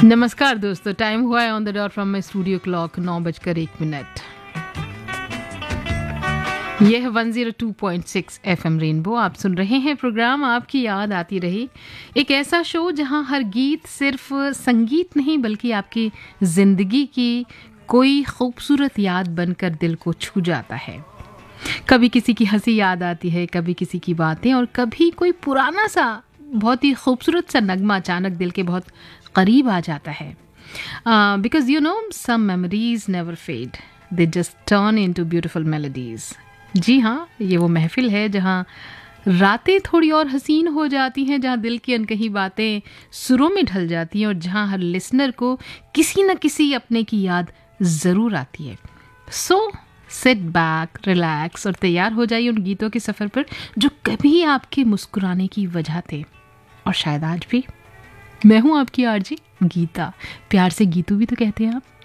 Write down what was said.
नमस्कार दोस्तों, टाइम हुआ है on the dot from my studio clock 9:01। यह 102.6 FM रेनबो। आप सुन रहे हैं प्रोग्राम आपकी याद आती रही, एक ऐसा शो जहां हर गीत सिर्फ संगीत नहीं बल्कि आपकी ज़िंदगी की कोई खूबसूरत याद बनकर दिल को छू जाता है। कभी किसी की हंसी याद आती है, कभी किसी की बातें, और कभी कोई पुराना सा बहुत ही खूबसूरत सा नगमा अचानक दिल के बहुत करीब आ जाता है। Because you know some memories never fade, they just turn into beautiful melodies. जी हाँ, ये वो महफिल है जहाँ रातें थोड़ी और हसीन हो जाती हैं, जहाँ दिल की अनकही बातें सुरों में ढल जाती हैं और जहाँ हर लिसनर को किसी न किसी अपने की याद ज़रूर आती है। सो सिट बैक, रिलैक्स और तैयार हो जाइए उन गीतों के सफ़र पर जो कभी आपके मुस्कुराने की वजह थे और शायद आज भी। मैं हूँ आपकी आरजी गीता, प्यार से गीतू भी तो कहते हैं आप।